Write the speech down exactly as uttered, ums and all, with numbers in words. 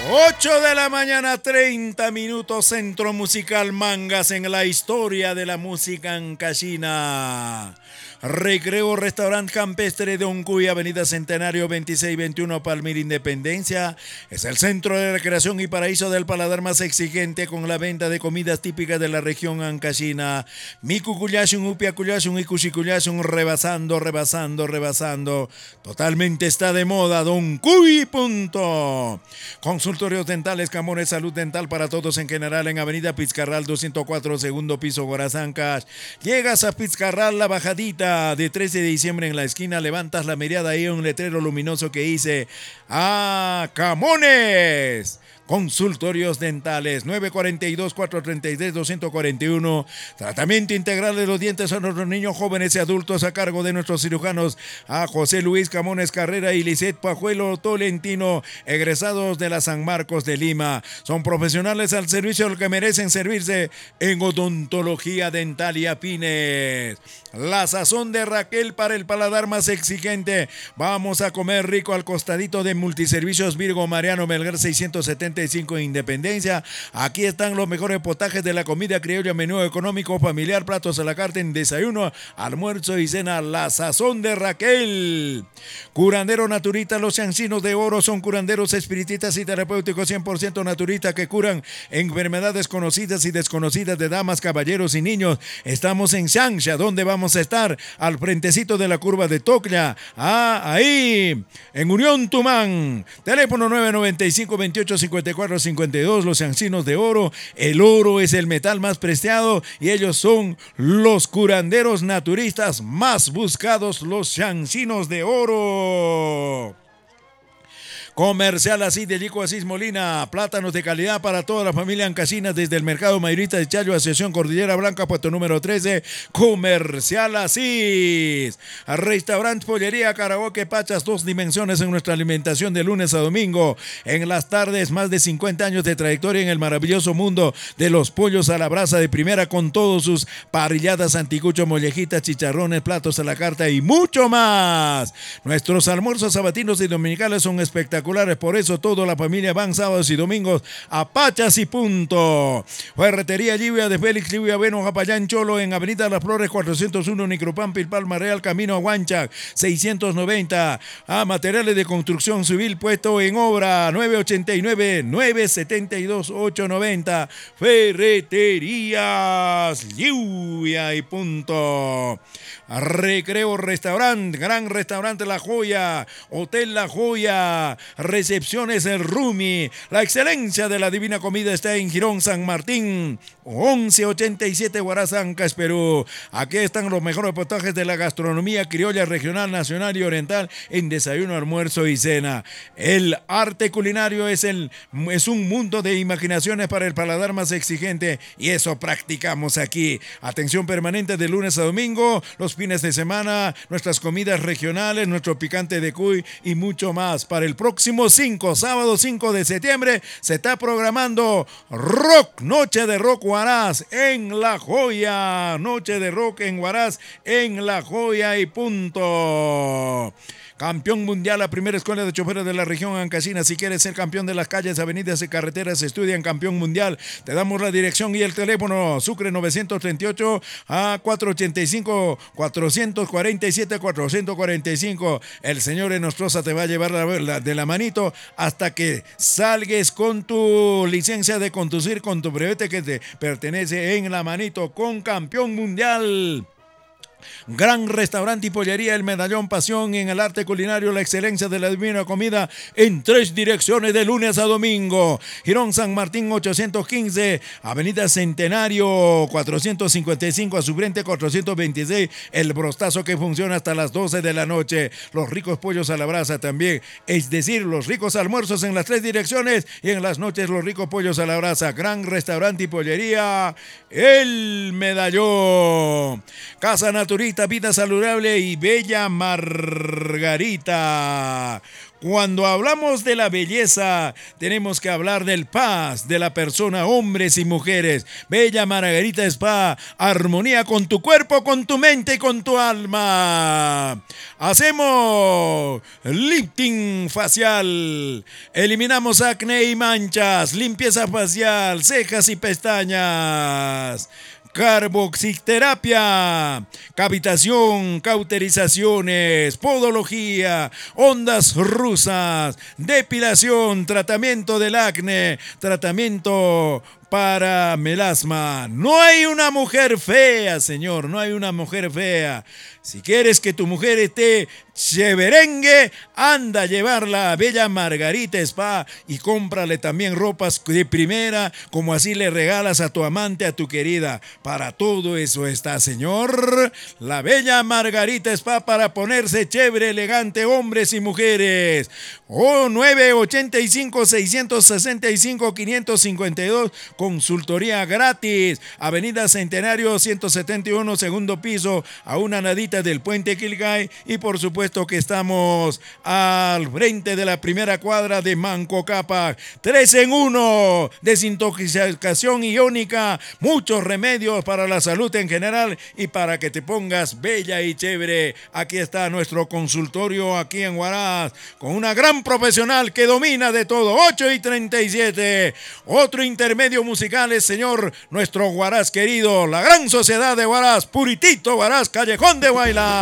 ocho de la mañana, treinta minutos, Centro Musical Mangas en la historia de la música ancashina. Recreo Restaurante Campestre de Oncuy, Avenida Centenario veintiséis veintiuno, Palmira, Independencia. Es el centro de recreación y paraíso del paladar más exigente con la venta de comidas típicas de la región ancashina. Micucuyashun, Upiacuyashun y Cuchicuyashun, rebasando, rebasando, rebasando. Totalmente está de moda, Don Cuy, punto. Consultorios dentales, Camones, salud dental para todos en general en Avenida Pizcarral doscientos cuatro, segundo piso, Guarazancas. Llegas a Pizcarral, la bajadita de trece de diciembre en la esquina, levantas la mirada, ahí un letrero luminoso que dice ¡Ah, Camones! Consultorios dentales, nueve cuatro dos, cuatro tres tres, dos cuatro uno. Tratamiento integral de los dientes a nuestros niños, jóvenes y adultos a cargo de nuestros cirujanos a José Luis Camones Carrera y Lisette Pajuelo Tolentino, egresados de la San Marcos de Lima. Son profesionales al servicio del que merecen servirse en odontología dental y afines. La sazón de Raquel para el paladar más exigente. Vamos a comer rico al costadito de Multiservicios Virgo Mariano Melgar seiscientos setenta y cinco Independencia. Aquí están los mejores potajes de la comida criolla, menú económico, familiar, platos a la carta en desayuno, almuerzo y cena. La sazón de Raquel. Curandero naturista, los chancinos de oro son curanderos espiritistas y terapéuticos cien por ciento naturistas que curan enfermedades conocidas y desconocidas de damas, caballeros y niños. Estamos en Xanxa, donde vamos a estar al frentecito de la curva de Tocla. Ah, ahí, en Unión Tumán. Teléfono nueve nueve cinco, veintiocho cincuenta y cuatro cincuenta y dos. Los chancinos de oro. El oro es el metal más preciado y ellos son los curanderos naturistas más buscados, los chancinos de oro. Comercial Asís de Lico Asís Molina, plátanos de calidad para toda la familia ancashina desde el mercado mayorista de Chayo, Asociación Cordillera Blanca, puesto número trece. Comercial Asís. Restaurante Pollería Karaoke Pachas, dos dimensiones en nuestra alimentación de lunes a domingo. En las tardes, más de cincuenta años de trayectoria en el maravilloso mundo de los pollos a la brasa de primera, con todos sus parrilladas, anticucho, mollejitas, chicharrones, platos a la carta y mucho más. Nuestros almuerzos sabatinos y dominicales son espectaculares. Por eso toda la familia van sábados y domingos a Pachas y punto. Ferretería Lluvia de Félix Lluvia Bueno, Japayán Cholo, en Avenida Las Flores cuatrocientos uno, Nicropampi, Palma Real, Camino a Huanchac seiscientos noventa. A materiales de construcción civil puesto en obra, nueve ochenta y nueve, nueve setenta y dos, ochocientos noventa. Ferreterías Lluvia y punto. Recreo Restaurante, Gran Restaurante La Joya, Hotel La Joya, Recepciones El Rumi. La excelencia de la divina comida está en Girón San Martín, once ochenta y siete, Guarazancas, Perú. Aquí están los mejores potajes de la gastronomía criolla, regional, nacional y oriental en desayuno, almuerzo y cena. El arte culinario es, el, es un mundo de imaginaciones para el paladar más exigente y eso practicamos aquí. Atención permanente de lunes a domingo, los fines de semana, nuestras comidas regionales, nuestro picante de cuy y mucho más. Para el próximo cinco, sábado cinco de septiembre, se está programando Rock, Noche de Rock Huaraz en La Joya. Noche de Rock en Huaraz en La Joya y punto. Campeón mundial, la primera escuela de choferes de la región ancashina. Si quieres ser campeón de las calles, avenidas y carreteras, estudia en Campeón Mundial. Te damos la dirección y el teléfono. Sucre novecientos treinta y ocho a cuatrocientos ochenta y cinco, cuatrocientos cuarenta y siete, cuatrocientos cuarenta y cinco. El señor Enostroza te va a llevar la, de la manito hasta que salgues con tu licencia de conducir, con tu brevete que te pertenece en la manito, con Campeón Mundial. Gran Restaurante y Pollería El Medallón, pasión en el arte culinario, la excelencia de la divina comida en tres direcciones de lunes a domingo. Girón San Martín ochocientos quince, Avenida Centenario cuatrocientos cincuenta y cinco, a su frente cuatrocientos veintiséis, el brostazo que funciona hasta las doce de la noche. Los ricos pollos a la brasa también, es decir, los ricos almuerzos en las tres direcciones y en las noches los ricos pollos a la brasa. Gran Restaurante y Pollería El Medallón. Casa Naturista, vida saludable y bella Margarita. Cuando hablamos de la belleza, tenemos que hablar del paz de la persona, hombres y mujeres. Bella Margarita Spa, armonía con tu cuerpo, con tu mente y con tu alma. Hacemos lifting facial, eliminamos acné y manchas, limpieza facial, cejas y pestañas. Carboxiterapia, cavitación, cauterizaciones, podología, ondas rusas, depilación, tratamiento del acné, tratamiento para melasma. No hay una mujer fea, señor, no hay una mujer fea. Si quieres que tu mujer esté cheverengue, anda a llevarla a Bella Margarita Spa y cómprale también ropas de primera, como así le regalas a tu amante, a tu querida. Para todo eso está, señor, la Bella Margarita Spa, para ponerse chévere, elegante, hombres y mujeres. Oh, nueve ocho cinco, seis seis cinco, cinco cinco dos, consultoría gratis, Avenida Centenario ciento setenta y uno, segundo piso, a una nadita del Puente Quilgay, y por supuesto que estamos al frente de la primera cuadra de Manco Cápac. Tres en uno, desintoxicación iónica, muchos remedios para la salud en general y para que te pongas bella y chévere. Aquí está nuestro consultorio aquí en Huaraz, con una gran profesional que domina de todo. Ocho y treinta y siete, otro intermedio musical es, señor, nuestro Huaraz querido, la gran sociedad de Huaraz, Puritito Huaraz, Callejón de Huayla.